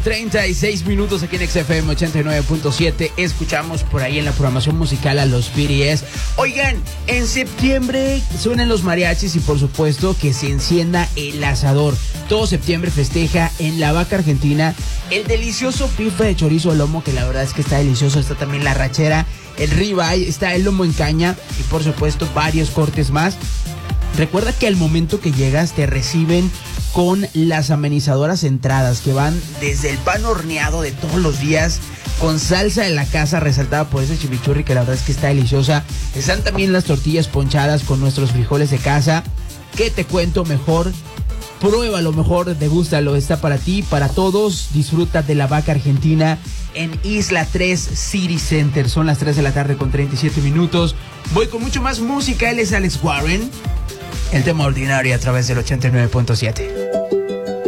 36 aquí en XFM 89.7. Escuchamos por ahí en la programación musical a los BTS. Oigan, en septiembre suenan los mariachis y por supuesto que se encienda el asador. Todo septiembre festeja en La Vaca Argentina el delicioso bife de chorizo al lomo, que la verdad es que está delicioso. Está también la rachera, el ribeye, está el lomo en caña y por supuesto varios cortes más. Recuerda que al momento que llegas te reciben con las amenizadoras entradas que van desde el pan horneado de todos los días con salsa de la casa resaltada por ese chimichurri que la verdad es que está deliciosa. Están también las tortillas ponchadas con nuestros frijoles de casa. ¿Qué te cuento mejor? Pruébalo mejor, degústalo, está para ti, para todos. Disfruta de La Vaca Argentina en Isla 3 City Center. Son las 3 de la tarde con 37 minutos. Voy con mucho más música. Él es Alex Warren. El tema ordinario a través del 89.7.